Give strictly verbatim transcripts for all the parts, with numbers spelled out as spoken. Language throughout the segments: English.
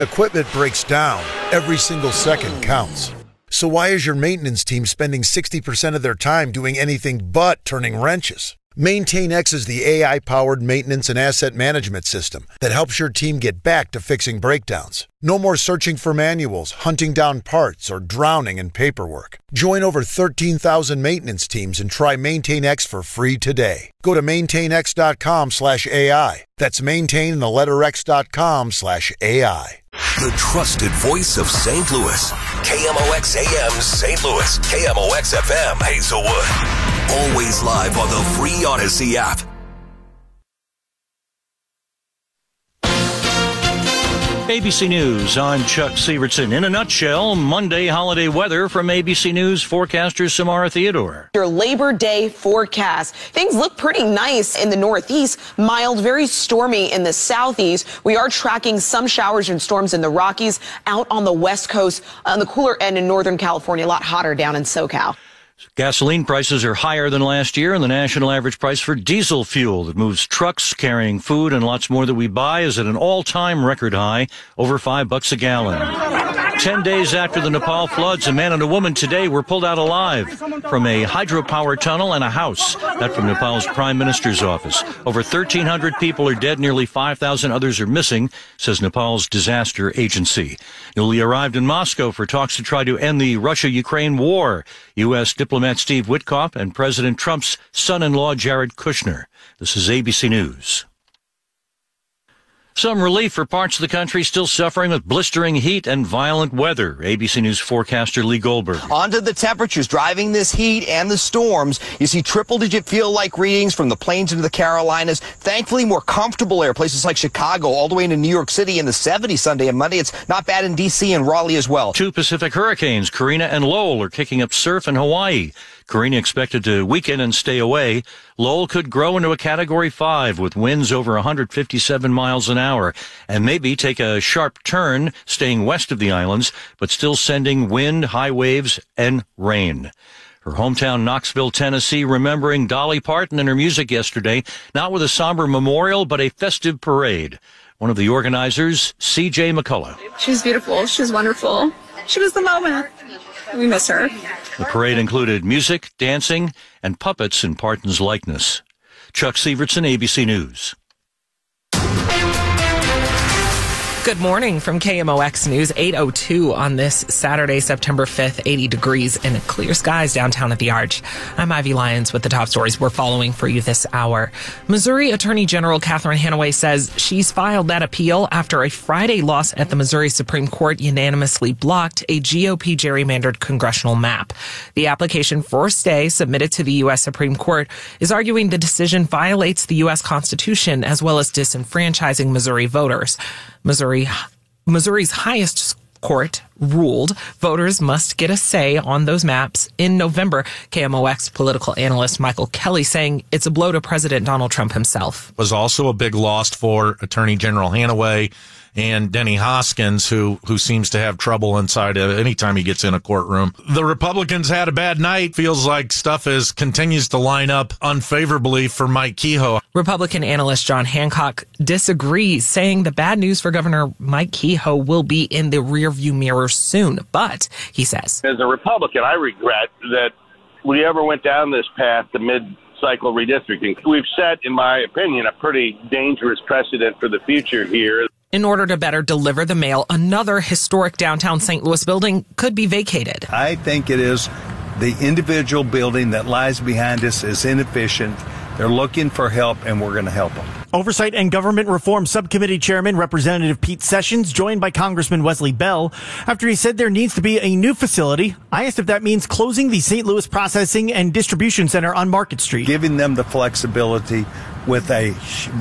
Equipment breaks down. Every single second counts. So why is your maintenance team spending sixty percent of their time doing anything but turning wrenches? MaintainX is the A I-powered maintenance and asset management system that helps your team get back to fixing breakdowns. No more searching for manuals, hunting down parts, or drowning in paperwork. Join over thirteen thousand maintenance teams and try MaintainX for free today. Go to maintainx.com slash AI. That's maintain the letter x.com slash AI. The trusted voice of Saint Louis. K M O X A M Saint Louis. K M O X F M Hazelwood. Always live on the free Odyssey app. A B C News, I'm Chuck Sievertson. In a nutshell, Monday holiday weather from A B C News forecaster Samara Theodore. Your Labor Day forecast. Things look pretty nice in the northeast, mild, very stormy in the southeast. We are tracking some showers and storms in the Rockies, out on the west coast, on the cooler end in Northern California, a lot hotter down in SoCal. Gasoline prices are higher than last year, and the national average price for diesel fuel that moves trucks carrying food and lots more that we buy is at an all-time record high, over five bucks a gallon. Ten days after the Nepal floods, a man and a woman today were pulled out alive from a hydropower tunnel and a house. That from Nepal's Prime Minister's office. Over thirteen hundred people are dead, nearly five thousand others are missing, says Nepal's disaster agency. Newly arrived in Moscow for talks to try to end the Russia-Ukraine war. U S diplomat Steve Witkoff and President Trump's son-in-law Jared Kushner. This is A B C News. Some relief for parts of the country still suffering with blistering heat and violent weather. A B C News forecaster Lee Goldberg. On to the temperatures driving this heat and the storms. You see triple-digit feel-like readings from the plains into the Carolinas. Thankfully, more comfortable air. Places like Chicago all the way into New York City in the seventies Sunday and Monday. It's not bad in D C and Raleigh as well. Two Pacific hurricanes, Karina and Lowell, are kicking up surf in Hawaii. Karina expected to weaken and stay away. Lowell could grow into a Category five with winds over one hundred fifty-seven miles an hour and maybe take a sharp turn, staying west of the islands, but still sending wind, high waves, and rain. Her hometown, Knoxville, Tennessee, remembering Dolly Parton and her music yesterday, not with a somber memorial, but a festive parade. One of the organizers, C J McCullough. She was beautiful. She was wonderful. She was the moment. We miss her. The parade included music, dancing, and puppets in Parton's likeness. Chuck Sievertson, A B C News. Good morning from K M O X News, eight oh two on this Saturday, September fifth, eighty degrees and clear skies downtown at the Arch. I'm Ivy Lyons with the top stories we're following for you this hour. Missouri Attorney General Catherine Hanaway says she's filed that appeal after a Friday loss at the Missouri Supreme Court unanimously blocked a G O P gerrymandered congressional map. The application for stay submitted to the U S Supreme Court is arguing the decision violates the U S Constitution as well as disenfranchising Missouri voters. Missouri, Missouri's highest court ruled voters must get a say on those maps in November. K M O X political analyst Michael Kelly saying it's a blow to President Donald Trump himself. Was also a big loss for Attorney General Hanaway and Denny Hoskins, who who seems to have trouble inside of anytime he gets in a courtroom. The Republicans had a bad night. Feels like stuff is continues to line up unfavorably for Mike Kehoe. Republican analyst John Hancock disagrees, saying the bad news for Governor Mike Kehoe will be in the rearview mirror soon. But, he says, as a Republican, I regret that we ever went down this path to mid-cycle redistricting. We've set, in my opinion, a pretty dangerous precedent for the future here. In order to better deliver the mail, another historic downtown Saint Louis building could be vacated. I think it is the individual building that lies behind us is inefficient. They're looking for help, and we're going to help them. Oversight and Government Reform Subcommittee Chairman Representative Pete Sessions joined by Congressman Wesley Bell after he said there needs to be a new facility. I asked if that means closing the Saint Louis Processing and Distribution Center on Market Street. Giving them the flexibility with a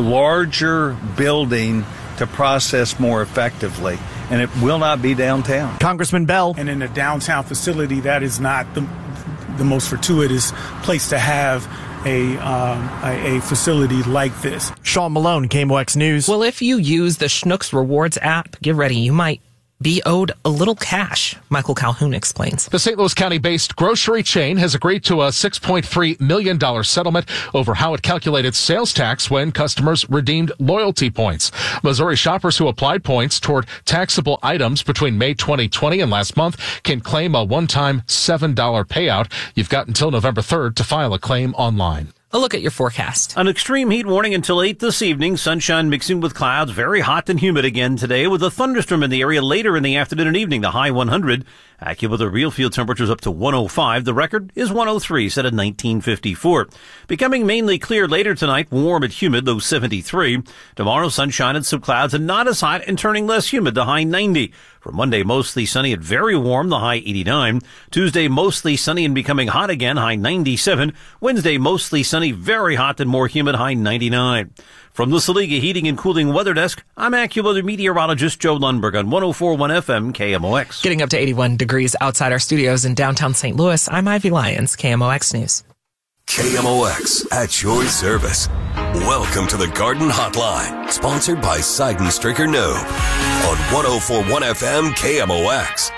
larger building to process more effectively, and it will not be downtown. Congressman Bell. And in a downtown facility, that is not the, the most fortuitous place to have a, um, a a facility like this. Sean Malone, K M O X News. Well, if you use the Schnucks Rewards app, get ready. You might be owed a little cash. Michael Calhoun explains. The Saint Louis County-based grocery chain has agreed to a six point three million dollars settlement over how it calculated sales tax when customers redeemed loyalty points. Missouri shoppers who applied points toward taxable items between May twenty twenty and last month can claim a one-time seven dollars payout. You've got until November third to file a claim online. A look at your forecast. An extreme heat warning until eight this evening. Sunshine mixing with clouds. Very hot and humid again today with a thunderstorm in the area later in the afternoon and evening. The high one hundred. AccuWeather real field temperatures up to one oh five. The record is one oh three, set in nineteen fifty-four. Becoming mainly clear later tonight. Warm and humid, low seventy-three. Tomorrow, sunshine and some clouds and not as hot and turning less humid. The high ninety. For Monday, mostly sunny and very warm, the high eighty-nine. Tuesday, mostly sunny and becoming hot again, high ninety-seven. Wednesday, mostly sunny, very hot and more humid, high ninety-nine. From the Saliga Heating and Cooling Weather Desk, I'm AccuWeather meteorologist Joe Lundberg on one oh four point one F M K M O X. Getting up to eighty-one degrees outside our studios in downtown Saint Louis, I'm Ivy Lyons, K M O X News. K M O X at your service. Welcome to the Garden Hotline, sponsored by Seidenstricker Knobe on one oh four point one F M K M O X.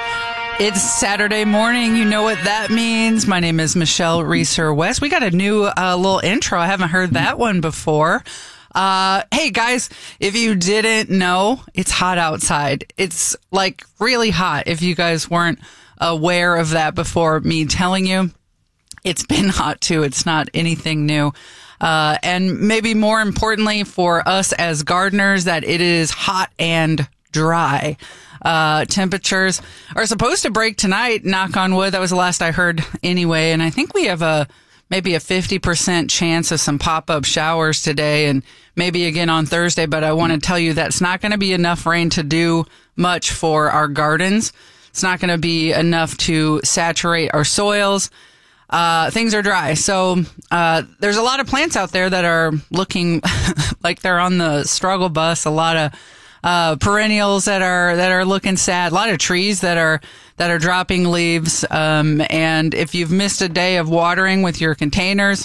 It's Saturday morning. You know what that means. My name is Michelle Reeser West. We got a new uh, little intro. I haven't heard that one before. Uh, hey guys, if you didn't know, it's hot outside. It's like really hot. If you guys weren't aware of that before me telling you, it's been hot too. It's not anything new. Uh, and maybe more importantly for us as gardeners, that it is hot and dry. Uh, temperatures are supposed to break tonight, knock on wood. That was the last I heard anyway. And I think we have a, maybe a fifty percent chance of some pop-up showers today and maybe again on Thursday. But I want to tell you that's not going to be enough rain to do much for our gardens. It's not going to be enough to saturate our soils. Uh, things are dry. So, uh, there's a lot of plants out there that are looking like they're on the struggle bus. A lot of, uh, perennials that are, that are looking sad. A lot of trees that are, that are dropping leaves. Um, and if you've missed a day of watering with your containers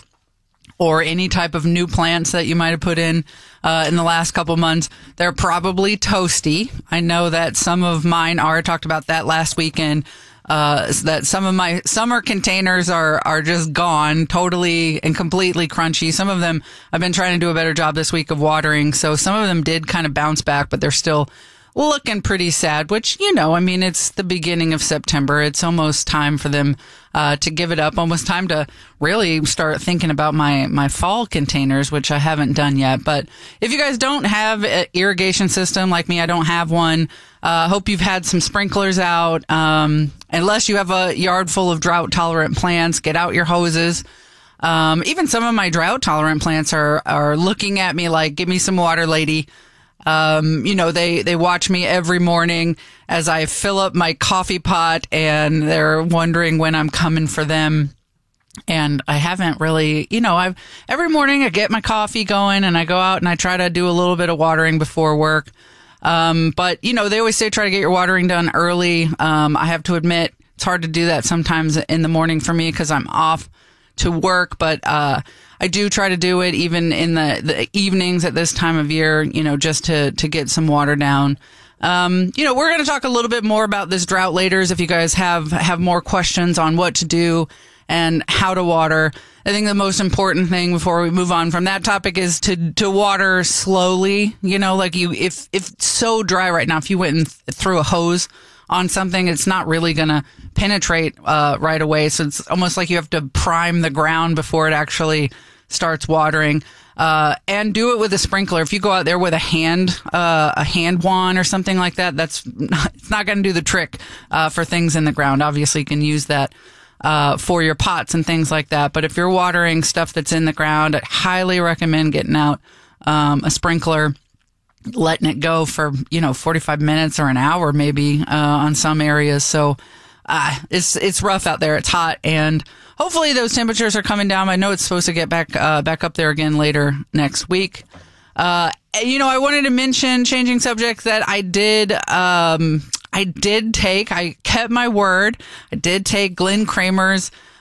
or any type of new plants that you might have put in, uh, in the last couple months, they're probably toasty. I know that some of mine are. I talked about that last weekend. Uh, that some of my summer containers are, are just gone, totally and completely crunchy. Some of them, I've been trying to do a better job this week of watering. So some of them did kind of bounce back, but they're still looking pretty sad, which, you know, I mean, it's the beginning of September. It's almost time for them, uh, to give it up. Almost time to really start thinking about my, my fall containers, which I haven't done yet. But if you guys don't have an irrigation system like me, I don't have one. Uh, hope you've had some sprinklers out. Um, unless you have a yard full of drought tolerant plants, get out your hoses. Um, even some of my drought tolerant plants are, are looking at me like, give me some water, lady. Um, you know, they, they watch me every morning as I fill up my coffee pot and they're wondering when I'm coming for them. And I haven't really, you know, I've, every morning I get my coffee going and I go out and I try to do a little bit of watering before work. Um, but you know, they always say try to get your watering done early. Um, I have to admit it's hard to do that sometimes in the morning for me because I'm off to work, but, uh, I do try to do it even in the, the evenings at this time of year, you know, just to, to get some water down. Um, you know, we're going to talk a little bit more about this drought later. If you guys have, have more questions on what to do and how to water, I think the most important thing before we move on from that topic is to, to water slowly. You know, like you, if, if it's so dry right now, if you went and th- threw a hose on something, it's not really going to penetrate, uh, right away. So it's almost like you have to prime the ground before it actually starts watering. Uh, and do it with a sprinkler. If you go out there with a hand, uh, a hand wand or something like that, that's not, it's not going to do the trick, uh, for things in the ground. Obviously you can use that, uh, for your pots and things like that. But if you're watering stuff that's in the ground, I highly recommend getting out, um, a sprinkler, letting it go for, you know, forty-five minutes or an hour maybe, uh, on some areas. So, uh, it's, it's rough out there. It's hot and hopefully those temperatures are coming down. I know it's supposed to get back, uh, back up there again later next week. Uh, you know, I wanted to mention, changing subjects, that I did, um, I did take, I kept my word. I did take Glenn Kramer's,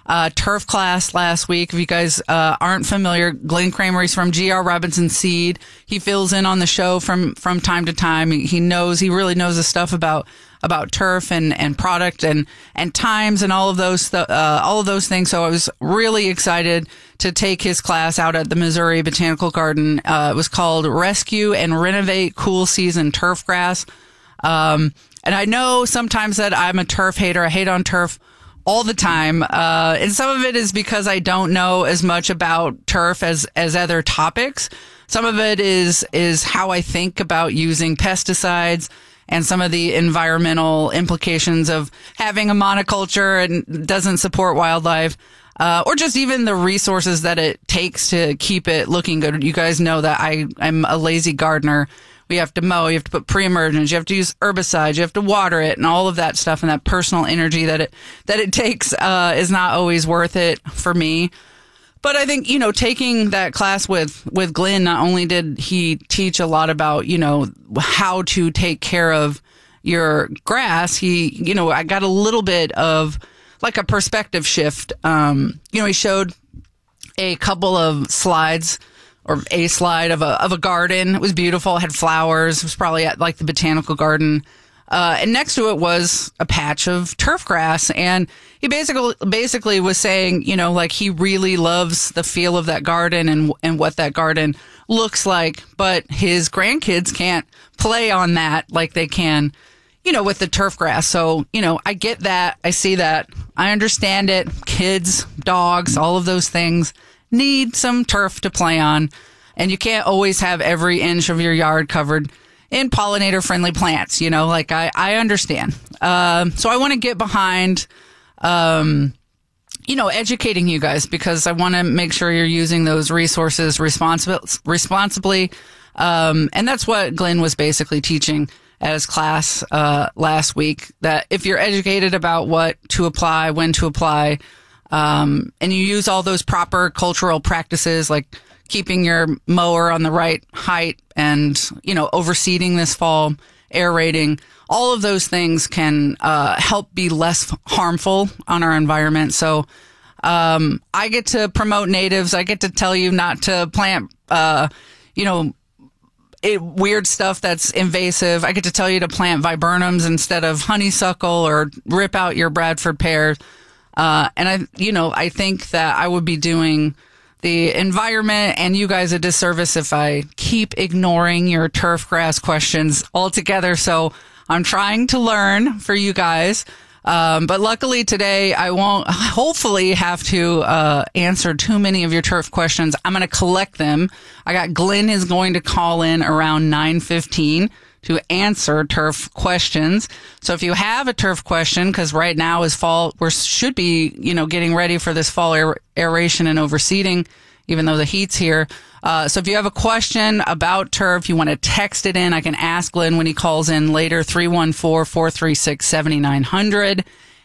uh, turf class last week. If you guys uh, aren't familiar, Glenn Kramer, he's from G R Robinson Seed. He fills in on the show from from time to time. He, he knows, he really knows the stuff about about turf and, and product and, and times and all of those th- uh, all of those things. So I was really excited to take his class out at the Missouri Botanical Garden. Uh, it was called Rescue and Renovate Cool Season Turf Grass. Um, and I know sometimes that I'm a turf hater. I hate on turf all the time. Uh, and some of it is because I don't know as much about turf as, as other topics. Some of it is, is how I think about using pesticides and some of the environmental implications of having a monoculture and doesn't support wildlife. Uh, or just even the resources that it takes to keep it looking good. You guys know that I, I'm a lazy gardener. We have to mow, you have to put pre-emergence, you have to use herbicides, you have to water it, and all of that stuff, and that personal energy that it that it takes uh, is not always worth it for me. But I think, you know, taking that class with, with Glenn, not only did he teach a lot about, you know, how to take care of your grass, he, you know, I got a little bit of like a perspective shift. Um, you know, he showed a couple of slides or a slide of a, of a garden. It was beautiful. It had flowers. It was probably at like the botanical garden. Uh, and next to it was a patch of turf grass. And he basically, basically was saying, you know, like he really loves the feel of that garden and, and what that garden looks like, but his grandkids can't play on that like they can, you know, with the turf grass. So, you know, I get that. I see that. I understand it. Kids, dogs, all of those things need some turf to play on. And you can't always have every inch of your yard covered in pollinator friendly plants. You know, like I, I understand. Um, so I want to get behind, um, you know, educating you guys because I want to make sure you're using those resources responsi- responsibly. Um, and that's what Glenn was basically teaching at his class, uh, last week, that if you're educated about what to apply, when to apply, Um, and you use all those proper cultural practices like keeping your mower on the right height and, you know, overseeding this fall, aerating, all of those things can uh, help be less harmful on our environment. So um, I get to promote natives. I get to tell you not to plant, uh, you know, it, weird stuff that's invasive. I get to tell you to plant viburnums instead of honeysuckle or rip out your Bradford pear. Uh, and I, you know, I think that I would be doing the environment and you guys a disservice if I keep ignoring your turf grass questions altogether. So I'm trying to learn for you guys. Um, but luckily today I won't hopefully have to, uh, answer too many of your turf questions. I'm going to collect them. I got Glenn is going to call in around nine fifteen to answer turf questions. So if you have a turf question, because right now is fall, we should be, you know, getting ready for this fall aer- aeration and overseeding, even though the heat's here. Uh, so if you have a question about turf, you want to text it in, I can ask Glenn when he calls in later, three one four, four three six, seven nine zero zero.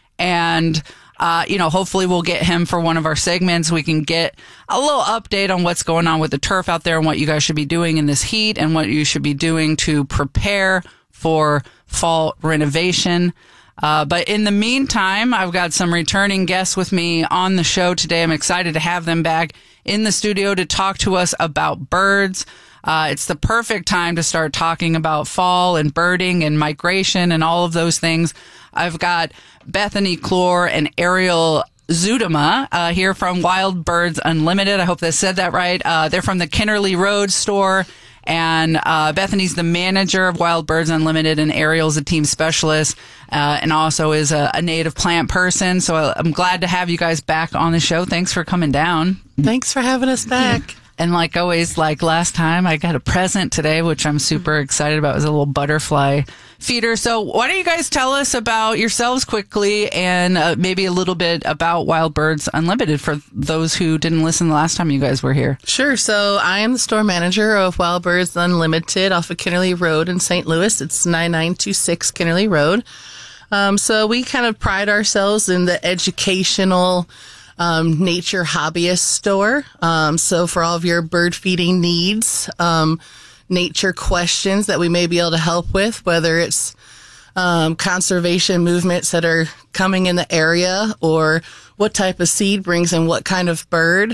And Uh, you know, hopefully we'll get him for one of our segments. We can get a little update on what's going on with the turf out there and what you guys should be doing in this heat and what you should be doing to prepare for fall renovation. Uh, but in the meantime, I've got some returning guests with me on the show today. I'm excited to have them back in the studio to talk to us about birds. Uh, it's the perfect time to start talking about fall and birding and migration and all of those things. I've got Bethany Clore and Ariel Zudema uh, here from Wild Birds Unlimited. I hope I said that right. Uh, they're from the Kennerly Road store. And uh, Bethany's the manager of Wild Birds Unlimited, and Ariel's a team specialist, uh, and also is a, a native plant person. So I'm glad to have you guys back on the show. Thanks for coming down. Thanks for having us back. Yeah. And like always, like last time, I got a present today, which I'm super excited about. It was a little butterfly feeder. So why don't you guys tell us about yourselves quickly and uh, maybe a little bit about Wild Birds Unlimited for those who didn't listen the last time you guys were here. Sure. So I am the store manager of Wild Birds Unlimited off of Kennerly Road in Saint Louis. It's nine nine two six Kennerly Road. Um, so we kind of pride ourselves in the educational Um, nature hobbyist store. Um, so for all of your bird feeding needs, um, nature questions that we may be able to help with, whether it's um, conservation movements that are coming in the area, or what type of seed brings in what kind of bird,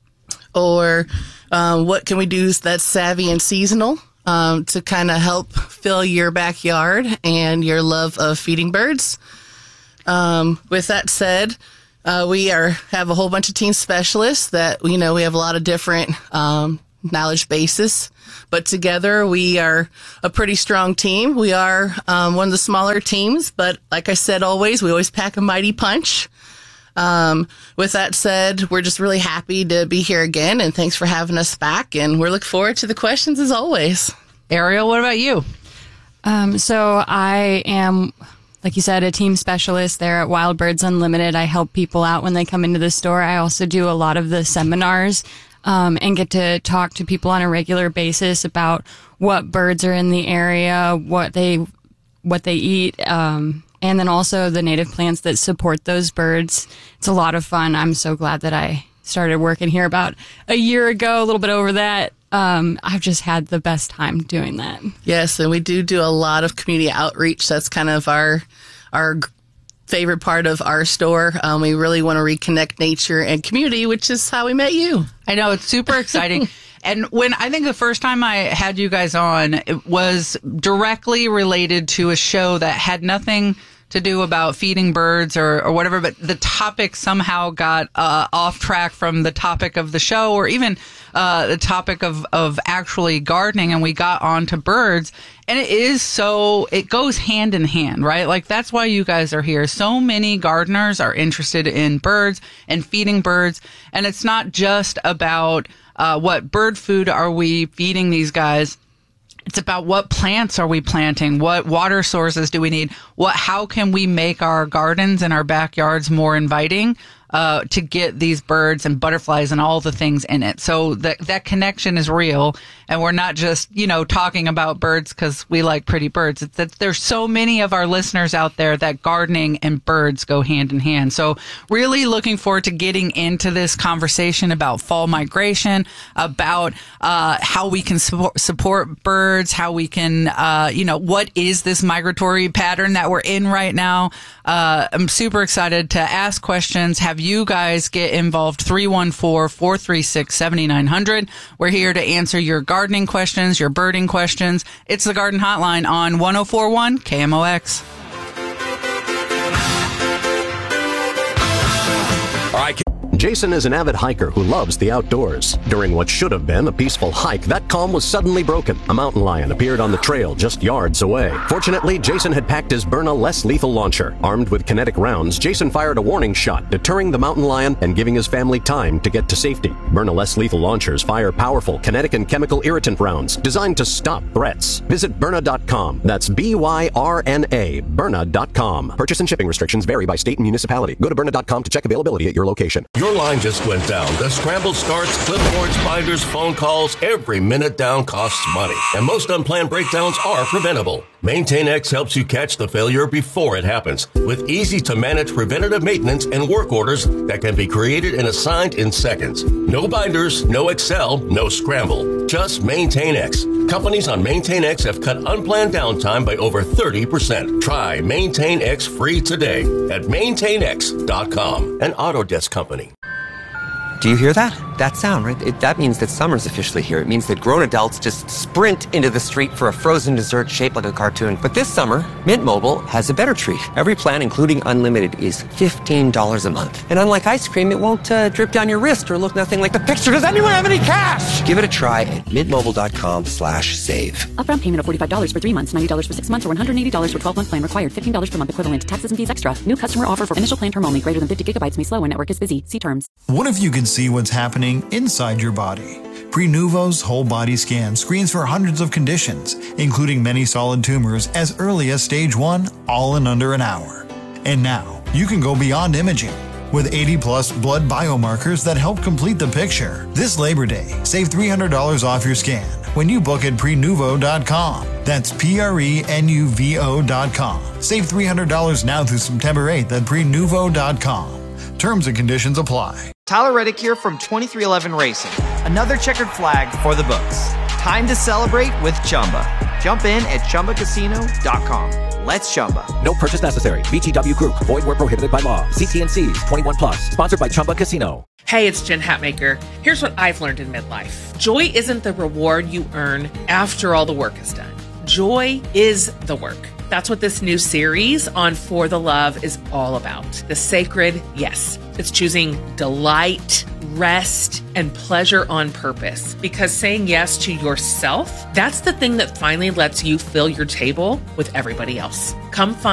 or um, what can we do that's savvy and seasonal um, to kind of help fill your backyard and your love of feeding birds. Um, with that said, uh, we are have a whole bunch of team specialists that, you know, we have a lot of different um, knowledge bases, but together we are a pretty strong team. We are um, one of the smaller teams, but like I said, always, we always pack a mighty punch. Um, with that said, we're just really happy to be here again, and thanks for having us back, and we're looking forward to the questions as always. Ariel, what about you? Um, so I am, like you said, a team specialist there at Wild Birds Unlimited. I help people out when they come into the store. I also do a lot of the seminars um, and get to talk to people on a regular basis about what birds are in the area, what they what they eat, um, and then also the native plants that support those birds. It's a lot of fun. I'm so glad that I started working here about a year ago, a little bit over that. Um, I've just had the best time doing that. Yes, and we do do a lot of community outreach. That's kind of our our favorite part of our store. Um, we really want to reconnect nature and community, which is how we met you. I know, it's super exciting. And when I think the first time I had you guys on, it was directly related to a show that had nothing to do about feeding birds or, or whatever, but the topic somehow got uh, off track from the topic of the show, or even uh, the topic of, of actually gardening, and we got onto birds. And it is so, it goes hand in hand, right? Like, that's why you guys are here. So many gardeners are interested in birds and feeding birds. And it's not just about uh, what bird food are we feeding these guys. It's about what plants are we planting? What water sources do we need? What, how can we make our gardens and our backyards more inviting uh, to get these birds and butterflies and all the things in it? So that that connection is real, and we're not just, you know, talking about birds because we like pretty birds. It's that there's so many of our listeners out there that gardening and birds go hand in hand. So really looking forward to getting into this conversation about fall migration, about uh, how we can support, support birds, how we can, uh, you know, what is this migratory pattern that we're in right now? Uh, I'm super excited to ask questions, have you guys get involved. Three one four, four three six, seven nine zero zero. We're here to answer your gardening questions, your birding questions. It's the Garden Hotline on one oh four point one K M O X. All right. Jason is an avid hiker who loves the outdoors. During what should have been a peaceful hike, that calm was suddenly broken. A mountain lion appeared on the trail just yards away. Fortunately, Jason had packed his Byrna less lethal launcher. Armed with kinetic rounds, Jason fired a warning shot, deterring the mountain lion and giving his family time to get to safety. Byrna less lethal launchers fire powerful kinetic and chemical irritant rounds designed to stop threats. Visit Byrna dot com. That's B Y R N A, Byrna dot com. Purchase and shipping restrictions vary by state and municipality. Go to Byrna dot com to check availability at your location. Your line just went down. The scramble starts, clipboards, binders, phone calls. Every minute down costs money. And most unplanned breakdowns are preventable. MaintainX helps you catch the failure before it happens with easy-to-manage preventative maintenance and work orders that can be created and assigned in seconds. No binders, no Excel, no scramble. Just MaintainX. Companies on MaintainX have cut unplanned downtime by over thirty percent. Try MaintainX free today at maintain x dot com, an Autodesk company. Do you hear that? That sound, right? It, that means that summer's officially here. It means that grown adults just sprint into the street for a frozen dessert shaped like a cartoon. But this summer, Mint Mobile has a better treat. Every plan, including unlimited, is fifteen dollars a month. And unlike ice cream, it won't uh, drip down your wrist or look nothing like the picture. Does anyone have any cash? Give it a try at mintmobile.com slash save. Upfront payment of forty-five dollars for three months, ninety dollars for six months, or one hundred eighty dollars for twelve-month plan required. fifteen dollars per month equivalent. Taxes and fees extra. New customer offer for initial plan term only. Greater than fifty gigabytes may slow when network is busy. See terms. What if you could see what's happening inside your body? Prenuvo's whole body scan screens for hundreds of conditions, including many solid tumors as early as stage one, all in under an hour. And now, you can go beyond imaging. With eighty plus blood biomarkers that help complete the picture. This Labor Day, save three hundred dollars off your scan when you book at prenuvo dot com. That's P R E N U V O dot com. Save three hundred dollars now through September eighth at prenuvo dot com. Terms and conditions apply. Tyler Reddick here from twenty-three eleven Racing. Another checkered flag for the books. Time to celebrate with Chumba. Jump in at chumba casino dot com. Let's Chumba. No purchase necessary. V G W Group. Void where prohibited by law. See T and C's. twenty-one plus. Sponsored by Chumba Casino. Hey, it's Jen Hatmaker. Here's what I've learned in midlife. Joy isn't the reward you earn after all the work is done. Joy is the work. That's what this new series on For the Love is all about. The sacred yes. It's choosing delight, rest, and pleasure on purpose. Because saying yes to yourself, that's the thing that finally lets you fill your table with everybody else. Come find